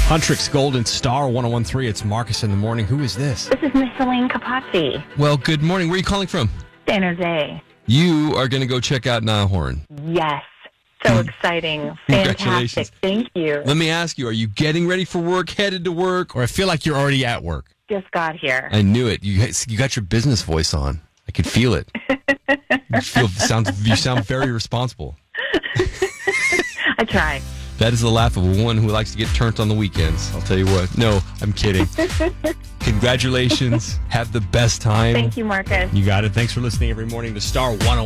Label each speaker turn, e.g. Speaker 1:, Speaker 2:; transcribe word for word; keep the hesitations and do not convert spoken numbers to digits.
Speaker 1: Huntrix Golden Star one oh one point three. It's Marcus in the morning. Who is this?
Speaker 2: This is Miss Elaine Capazzi,
Speaker 1: Well, good morning. Where are you calling from?
Speaker 2: San Jose.
Speaker 1: You are going to go check out Nahorn.
Speaker 2: Yes. So exciting. Fantastic.
Speaker 1: Congratulations.
Speaker 2: Thank you.
Speaker 1: Let me ask you, are you getting ready for work, headed to work?
Speaker 3: Or I feel like you're already at work.
Speaker 2: Just got here.
Speaker 1: I knew it. You you got your business voice on. I could feel it. You feel sounds you sound very responsible.
Speaker 2: I try.
Speaker 1: That is the laugh of a woman who likes to get turned on the weekends. I'll tell you what. No, I'm kidding. Congratulations. Have the best time.
Speaker 2: Thank you, Marcus.
Speaker 3: You got it. Thanks for listening every morning to Star one oh one.